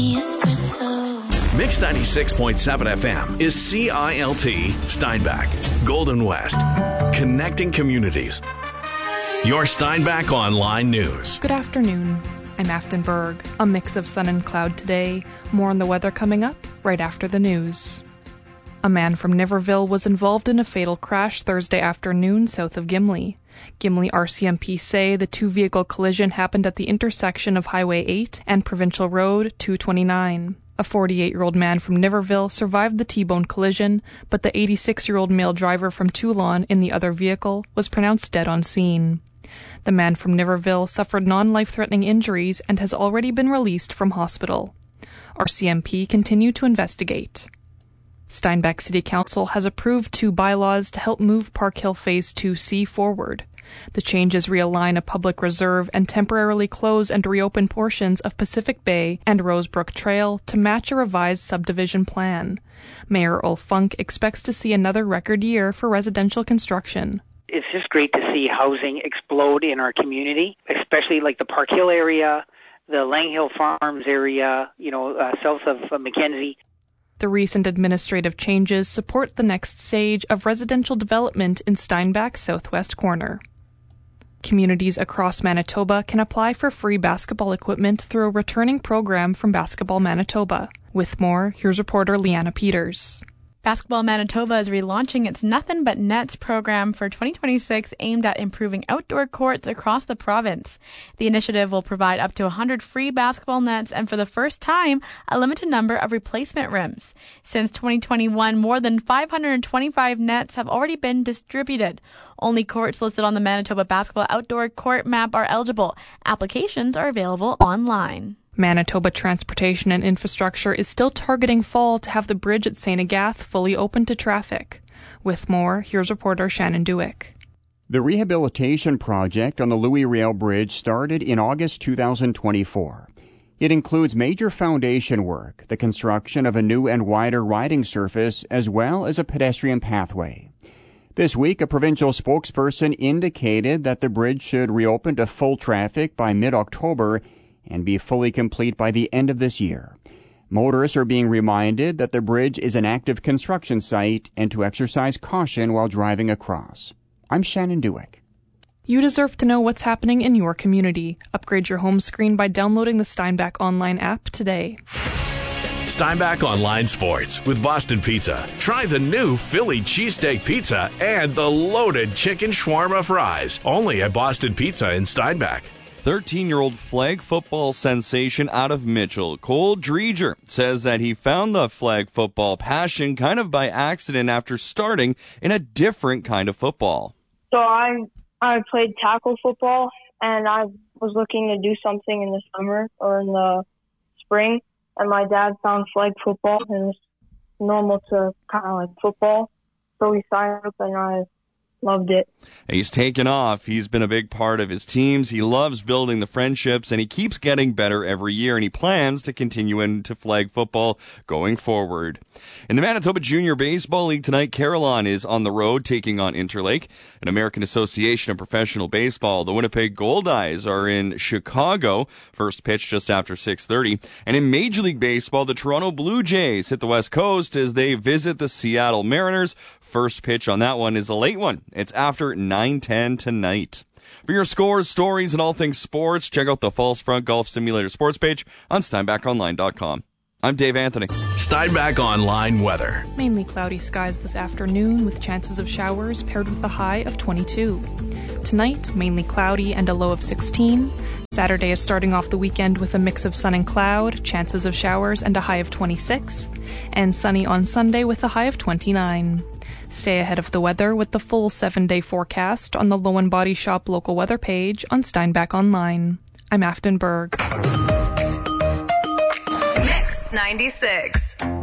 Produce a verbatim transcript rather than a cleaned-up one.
Mix ninety-six point seven F M is C I L T Steinbach, Golden West, connecting communities. Your Steinbach Online News. Good afternoon. I'm Afton Berg. A mix of sun and cloud today. More on the weather coming up right after the news. A man from Niverville was involved in a fatal crash Thursday afternoon south of Gimli. Gimli R C M P say the two-vehicle collision happened at the intersection of Highway eight and Provincial Road two twenty-nine. A forty-eight-year-old man from Niverville survived the T-bone collision, but the eighty-six-year-old male driver from Toulon in the other vehicle was pronounced dead on scene. The man from Niverville suffered non-life-threatening injuries and has already been released from hospital. R C M P continue to investigate. Steinbach City Council has approved two bylaws to help move Park Hill Phase two C forward. The changes realign a public reserve and temporarily close and reopen portions of Pacific Bay and Rosebrook Trail to match a revised subdivision plan. Mayor Ulf Funk expects to see another record year for residential construction. It's just great to see housing explode in our community, especially like the Park Hill area, the Lang Hill Farms area, you know, uh, south of uh, Mackenzie. The recent administrative changes support the next stage of residential development in Steinbach's southwest corner. Communities across Manitoba can apply for free basketball equipment through a returning program from Basketball Manitoba. With more, here's reporter Leanna Peters. Basketball Manitoba is relaunching its Nothing But Nets program for twenty twenty-six aimed at improving outdoor courts across the province. The initiative will provide up to one hundred free basketball nets and for the first time, a limited number of replacement rims. Since twenty twenty-one, more than five hundred twenty-five nets have already been distributed. Only courts listed on the Manitoba Basketball Outdoor Court Map are eligible. Applications are available online. Manitoba Transportation and Infrastructure is still targeting fall to have the bridge at Saint Agath fully open to traffic. With more, here's reporter Shannon Dewick. The rehabilitation project on the Louis Riel Bridge started in August two thousand twenty-four. It includes major foundation work, the construction of a new and wider riding surface, as well as a pedestrian pathway. This week, a provincial spokesperson indicated that the bridge should reopen to full traffic by mid-October and be fully complete by the end of this year. Motorists are being reminded that the bridge is an active construction site and to exercise caution while driving across. I'm Shannon Dewick. You deserve to know what's happening in your community. Upgrade your home screen by downloading the Steinbach Online app today. Steinbach Online Sports with Boston Pizza. Try the new Philly cheesesteak pizza and the loaded chicken shawarma fries. Only at Boston Pizza in Steinbach. thirteen-year-old flag football sensation out of Mitchell, Cole Dreger, says that he found the flag football passion kind of by accident after starting in a different kind of football. So I I played tackle football, and I was looking to do something in the summer or in the spring, and my dad found flag football, and it was normal to kind of like football. So we signed up, and I loved it. He's taken off. He's been a big part of his teams. He loves building the friendships, and he keeps getting better every year, and he plans to continue into flag football going forward. In the Manitoba Junior Baseball League tonight, Carillon is on the road taking on Interlake. An American Association of Professional Baseball, the Winnipeg Goldeyes are in Chicago. First pitch just after six thirty. And in Major League Baseball, the Toronto Blue Jays hit the West Coast as they visit the Seattle Mariners. First pitch on that one is a late one. It's after nine ten tonight. For your scores, stories, and all things sports, check out the False Front Golf Simulator sports page on steinbach online dot com. I'm Dave Anthony. Steinbach Online weather. Mainly cloudy skies this afternoon with chances of showers paired with a high of twenty-two. Tonight, mainly cloudy and a low of sixteen. Saturday is starting off the weekend with a mix of sun and cloud, chances of showers and a high of twenty-six. And sunny on Sunday with a high of twenty-nine. Stay ahead of the weather with the full seven-day forecast on the Low and Body Shop local weather page on Steinbach Online. I'm Afton Berg. Mix ninety-six.